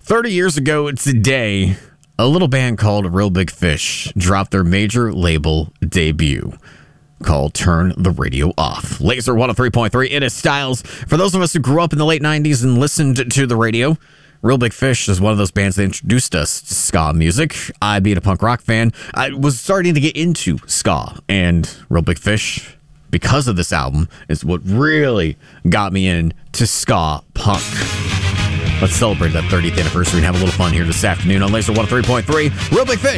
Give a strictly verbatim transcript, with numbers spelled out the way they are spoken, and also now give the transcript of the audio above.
thirty years ago today, a little band called Real Big Fish dropped their major label debut called Turn the Radio Off. Laser one oh three point three, it is Styles. For those of us who grew up in the late nineties and listened to the radio, Real Big Fish is one of those bands that introduced us to ska music. I, being a punk rock fan, I was starting to get into ska, and Real Big Fish, because of this album, is what really got me into ska punk. Let's celebrate that thirtieth anniversary and have a little fun here this afternoon on Laser one oh three point three. Real Big Fish.